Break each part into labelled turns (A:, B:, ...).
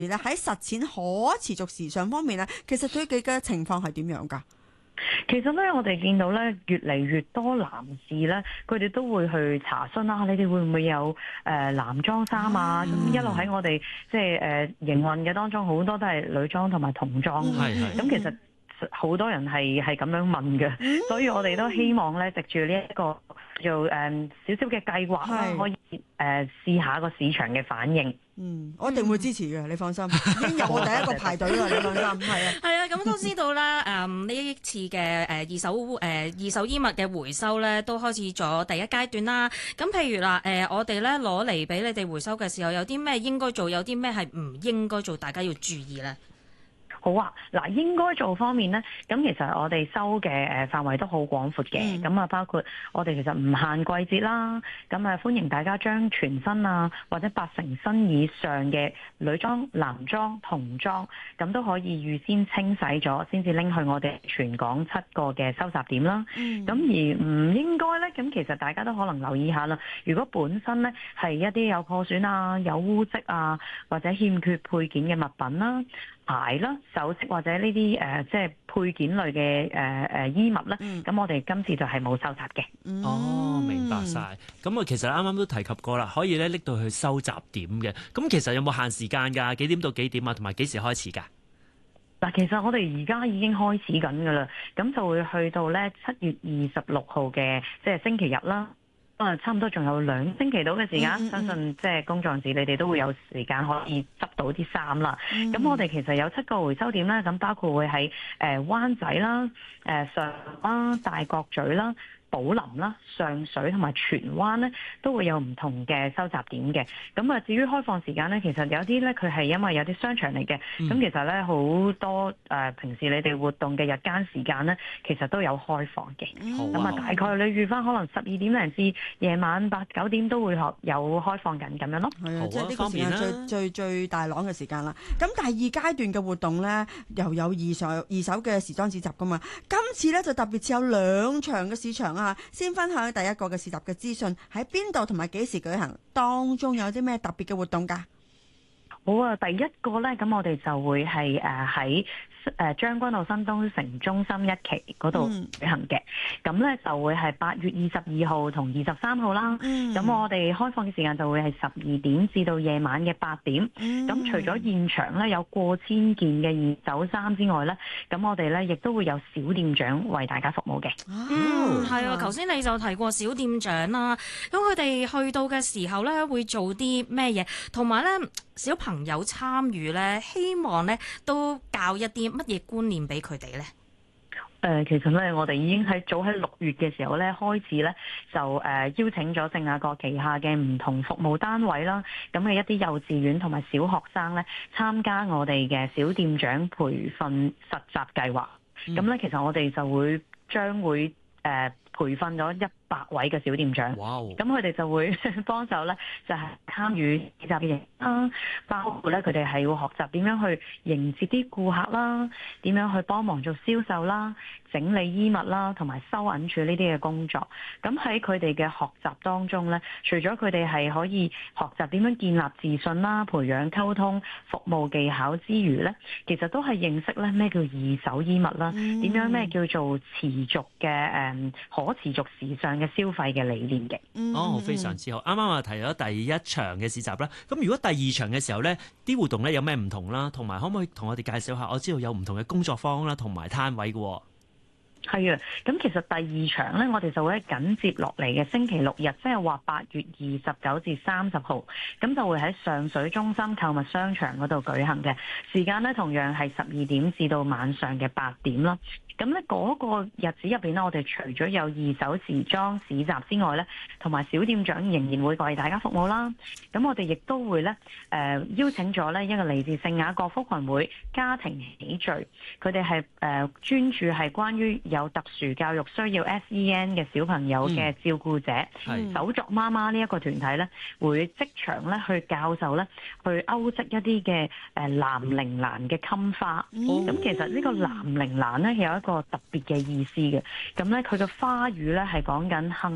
A: 咧喺實踐可持續時尚方面咧，其實佢哋嘅情況係點樣㗎？
B: 其實咧，我哋見到咧，越嚟越多男士咧，佢哋都會去查詢啦，你哋會唔會有男裝衫啊？咁一路喺我哋即係營運嘅當中，好多都係女裝同埋童裝。咁其實好多人係咁樣問嘅，所以我哋都希望咧，藉住呢一個做少少嘅計劃啦，可以試下個市場嘅反應。
A: 我一定會支持嘅，你放心。已經有我第一個排隊啦，你放心。係啊，
C: 係啊，咁都知道啦。呢一次嘅二手衣物嘅回收咧，都開始咗第一階段啦。咁譬如啦，我哋咧攞嚟俾你哋回收嘅時候，有啲咩應該做，有啲咩係唔應該做，大家要注意咧。
B: 好啊，嗱，應該做方面咧，咁其實我哋收嘅範圍都好廣闊嘅，咁啊包括我哋其實唔限季節啦，咁啊歡迎大家將全身啊或者80身以上嘅女裝、男裝、童裝，咁都可以預先清洗咗，先至拎去我哋全港7個嘅收集點啦。咁而唔應該咧，咁其實大家都可能留意下啦。如果本身咧係一啲有破損啊、有污漬啊或者欠缺配件嘅物品啦、鞋啦、首飾或者呢啲即係配件類嘅衣物咧，咁我哋今次就係冇收集嘅。
D: 哦，明白晒。咁啊，其實啱啱都提及過啦，可以咧拎到去收集點嘅。咁其實有冇限時間㗎？幾點到幾點啊？同埋幾時開始㗎？
B: 嗱，其實我哋而家已經開始緊㗎啦，咁就會去到咧7月26號嘅即係星期日啦。差唔多仲有2星期到嘅時間，相信即係工作人士你哋都會有時間可以執到啲衫啦。咁我哋其實有7個回收點啦，咁包括會喺灣仔啦、上啦、大角咀啦、寶林啦、上水同埋荃灣咧，都會有唔同嘅收集點嘅。咁啊，至於開放時間咧，其實有啲咧佢係因為有啲商場嚟嘅，咁其實咧好多平時你哋活動嘅日間時間咧，其實都有開放嘅。咁啊，大概你預翻可能12點零至夜晚8、9點都會有開放緊咁樣咯。
A: 係啊，即係呢個時間最大朗嘅時間啦。咁第二階段嘅活動咧，又有二手嘅時裝市集噶嘛。今次咧就特別似有2場嘅市場啊。先分享第一個嘅市集嘅資訊，喺邊度同埋幾時舉行，當中有啲咩特別嘅活動㗎？
B: 好啊，第一個咧，咁我哋就會係喺將軍澳新都城中心1期嗰度舉行嘅，咁咧就會係8月22號同23號啦。咁我哋開放嘅時間就會係12點至到夜晚嘅8點。咁除咗現場咧有過千件嘅二手衫之外咧，咁我哋咧亦都會有小店長為大家服務嘅。
C: 係啊，頭先你就提過小店長啦，咁佢哋去到嘅時候咧會做啲咩嘢？同埋咧小朋友參與咧，希望咧都教一啲乜嘢觀念俾佢哋咧？
B: 其實咧，我哋已經早喺6月嘅時候咧開始咧，就邀請咗聖雅各旗下嘅唔同服務單位啦，咁嘅一啲幼稚園同埋小學生咧參加我哋嘅小店長培訓實習計劃。咁咧，其實我哋就將會培訓咗100位嘅小店長，咁佢哋就會幫手咧，就係參與市集嘅營啦，包括咧佢哋係要學習點樣去迎接啲顧客啦，點樣去幫忙做銷售啦、整理衣物啦，同埋收銀處呢啲嘅工作。咁喺佢哋嘅學習當中咧，除咗佢哋係可以學習點樣建立自信啦、培養溝通、服務技巧之餘咧，其實都係認識咧咩叫二手衣物啦，點樣咩叫做持續嘅可持續時尚嘅消費嘅理念嘅。
D: 非常之好。啱啱我提咗第1場嘅市集啦，咁如果第2場嘅時候咧，啲活動咧有咩唔同啦？同埋可唔可以同我哋介紹下？我知道有唔同嘅工作坊啦，同埋攤位嘅。
B: 係啊，咁其實第2場咧，我哋就會喺緊接落嚟嘅星期6日，即係話8月29至30號，咁就會喺上水中心購物商場嗰度舉行嘅。時間咧同樣係12點至到晚上嘅8點啦。咁咧嗰個日子入邊咧，我哋除咗有二手時裝市集之外咧，同埋小店長仍然會為大家服務啦。咁我哋亦都會咧邀請咗咧一個嚟自聖雅各福群會家庭喜聚，佢哋係專注係關於有特殊教育需要 SEN 嘅小朋友嘅照顧者，手作媽媽呢一個團體咧，會即場咧去教授咧去勾織一啲嘅藍鈴蘭嘅襟花。咁其實呢個藍鈴蘭咧有一個特別嘅意思嘅，咁咧佢嘅花語咧係講緊幸福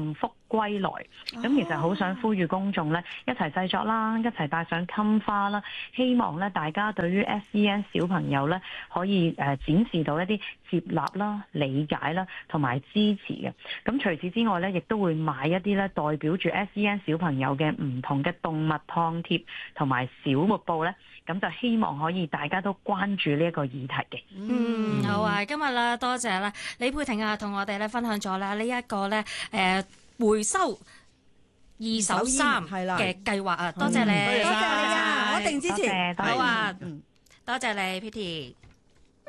B: 歸來。咁其實好想呼籲公眾咧一齊製作啦，一齊帶上襟花啦，希望咧大家對於 SEN 小朋友咧可以展示到一啲接納啦、理解啦同埋支持嘅。咁除此之外咧，亦都會買一啲咧代表住 SEN 小朋友嘅唔同嘅動物燙貼同埋小木布咧，咁就希望可以大家都關注呢一個議題嘅。
C: 好啊，今日啦，多謝啦，李佩婷啊，同我哋咧分享咗啦呢一個咧回收二手衫嘅計劃啊，多謝你，
A: 多謝你啊，我一定支持。
B: 好啊，
C: 多謝你 Petty。